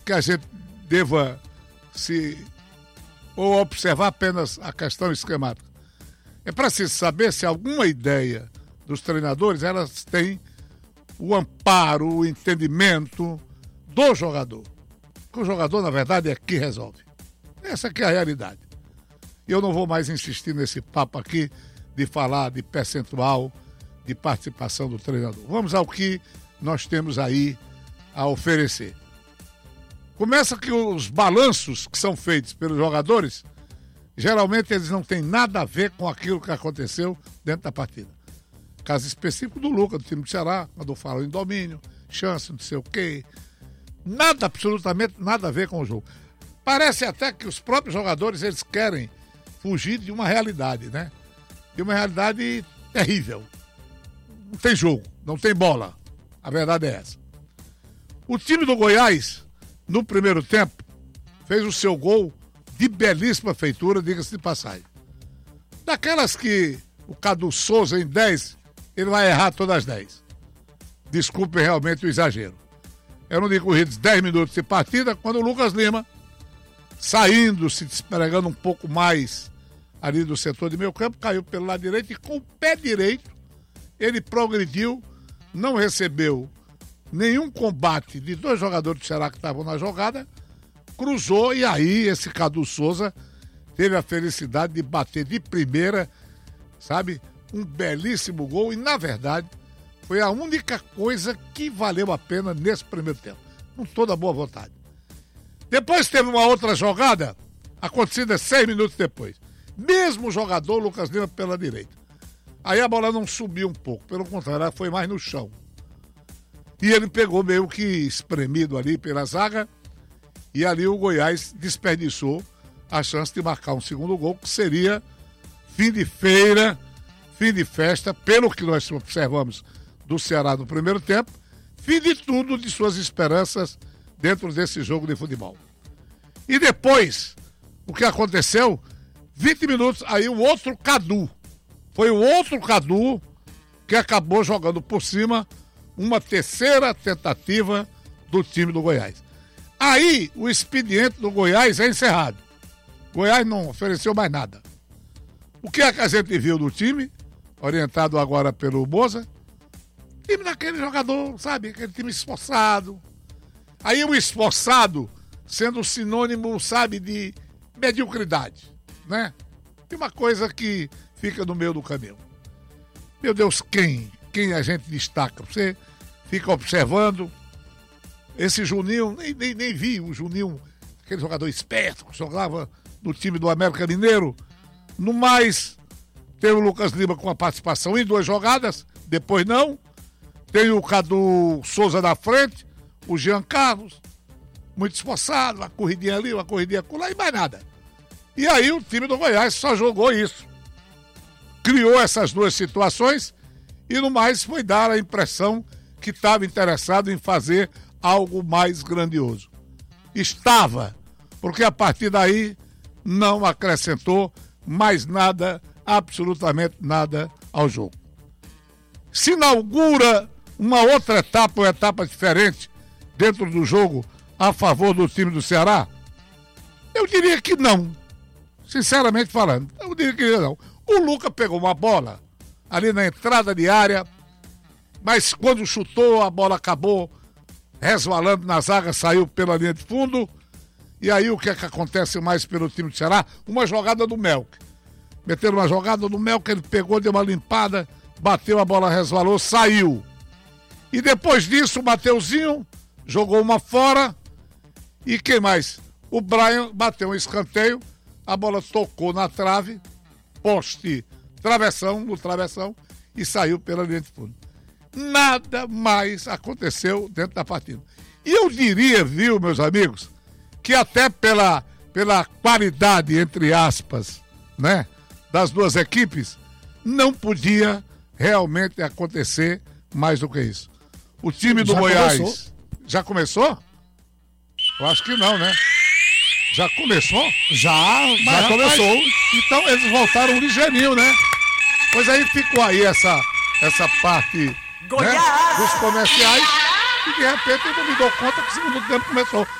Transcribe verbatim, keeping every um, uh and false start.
que a gente deva se ou observar apenas a questão esquemática. É preciso saber se alguma ideia dos treinadores, elas têm o amparo, o entendimento do jogador. Porque o jogador, na verdade, é que resolve. Essa aqui é a realidade. E eu não vou mais insistir nesse papo aqui de falar de percentual de participação do treinador. Vamos ao que nós temos aí a oferecer. Começa que os balanços que são feitos pelos jogadores, geralmente eles não têm nada a ver com aquilo que aconteceu dentro da partida. Caso específico do Lucas, do time do Ceará, quando falam em domínio, chance, não sei o quê. Nada, absolutamente nada a ver com o jogo. Parece até que os próprios jogadores, eles querem fugir de uma realidade, né? De uma realidade terrível. Não tem jogo, não tem bola. A verdade é essa. O time do Goiás, no primeiro tempo, fez o seu gol de belíssima feitura, diga-se de passagem. Daquelas que o Cadu Souza, em dez, ele vai errar todas as dez. Desculpe realmente o exagero. Eram de corridos dez minutos de partida, quando o Lucas Lima, saindo, se despregando um pouco mais ali do setor de meio campo, caiu pelo lado direito e com o pé direito ele progrediu, não recebeu nenhum combate de dois jogadores do Ceará que estavam na jogada, cruzou e aí esse Cadu Souza teve a felicidade de bater de primeira, sabe, um belíssimo gol e na verdade foi a única coisa que valeu a pena nesse primeiro tempo, com toda a boa vontade. Depois teve uma outra jogada, acontecida seis minutos depois. Mesmo jogador, Lucas Lima pela direita. Aí a bola não subiu um pouco, pelo contrário, foi mais no chão. E ele pegou meio que espremido ali pela zaga, e ali o Goiás desperdiçou a chance de marcar um segundo gol, que seria fim de feira, fim de festa, pelo que nós observamos do Ceará no primeiro tempo, fim de tudo de suas esperanças dentro desse jogo de futebol. E depois, o que aconteceu, vinte minutos, aí o outro Cadu, foi o outro Cadu que acabou jogando por cima uma terceira tentativa do time do Goiás. Aí o expediente do Goiás é encerrado. Goiás não ofereceu mais nada. O que é que a gente viu do time, orientado agora pelo Moza? Time daquele jogador, sabe, aquele time esforçado. Aí o esforçado sendo sinônimo, sabe, de mediocridade, né? Tem uma coisa que fica no meio do caminho. Meu Deus, quem? Quem a gente destaca? Você fica observando. Esse Juninho, nem, nem, nem vi o Juninho, aquele jogador esperto que jogava no time do América Mineiro. No mais, tem o Lucas Lima com a participação em duas jogadas, depois não. Tem o Cadu Souza na frente, o Jean Carlos, muito esforçado, uma corridinha ali, uma corridinha acolá e mais nada. E aí o time do Goiás só jogou isso. Criou essas duas situações e no mais foi dar a impressão que estava interessado em fazer algo mais grandioso. Estava, porque a partir daí não acrescentou mais nada, absolutamente nada ao jogo. Se inaugura uma outra etapa, uma etapa diferente dentro do jogo a favor do time do Ceará? Eu diria que não. Sinceramente falando, eu diria que não. O Lucas pegou uma bola ali na entrada de área, mas quando chutou, a bola acabou resvalando na zaga, saiu pela linha de fundo. E aí o que é que acontece mais pelo time do Ceará? Uma jogada do Melk. Meteram uma jogada do Melk, ele pegou, deu uma limpada, bateu, a bola resvalou, saiu. E depois disso, o Mateuzinho jogou uma fora. E quem mais? O Brian bateu um escanteio, a bola tocou na trave, poste, travessão, no travessão, e saiu pela linha de fundo. Nada mais aconteceu dentro da partida. E eu diria, viu, meus amigos, que até pela, pela qualidade, entre aspas, né, das duas equipes, não podia realmente acontecer mais do que isso. O time do já Goiás... Começou. Já começou? Eu acho que não, né? Já começou? Já, mas, já começou. Mas, então eles voltaram ligeirinho, né? Pois aí ficou aí essa, essa parte, né, dos comerciais e de repente eu não me dou conta que o segundo tempo começou.